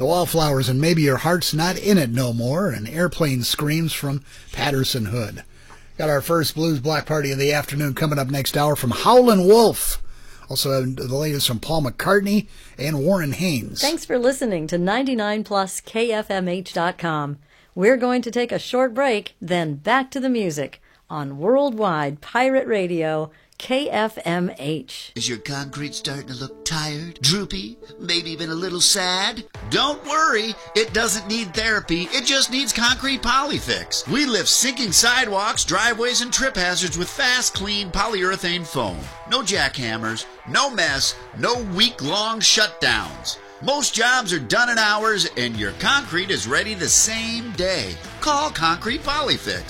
The Wallflowers and Maybe Your Heart's Not In It No More, and Airplane Screams from Patterson Hood. Got our first Blues Block Party of the afternoon coming up next hour from Howlin' Wolf. Also the latest from Paul McCartney and Warren Haynes. Thanks for listening to 99plus KFMH.com. We're going to take a short break, then back to the music on Worldwide Pirate Radio, KFMH. Is your concrete starting to look tired, droopy, maybe even a little sad? Don't worry, it doesn't need therapy, it just needs Concrete Polyfix. We lift sinking sidewalks, driveways, and trip hazards with fast, clean polyurethane foam. No jackhammers, no mess, no week-long shutdowns. Most jobs are done in hours, and your concrete is ready the same day. Call Concrete Polyfix.